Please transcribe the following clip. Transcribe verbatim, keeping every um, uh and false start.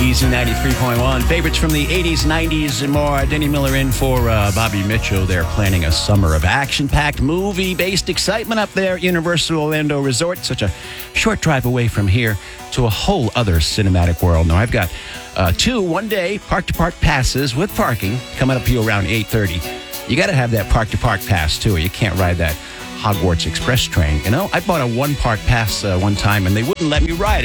Easy ninety-three point one. Favorites from the eighties, nineties, and more. Denny Miller in for uh, Bobby Mitchell. They're planning a summer of action-packed, movie-based excitement up there at Universal Orlando Resort. Such a short drive away from here to a whole other cinematic world. Now, I've got uh, two one-day park-to-park passes with parking coming up here around eight thirty. You got to have that park-to-park pass, too, or you can't ride that Hogwarts Express train. You know, I bought a one-park pass uh, one time, and they wouldn't let me ride it.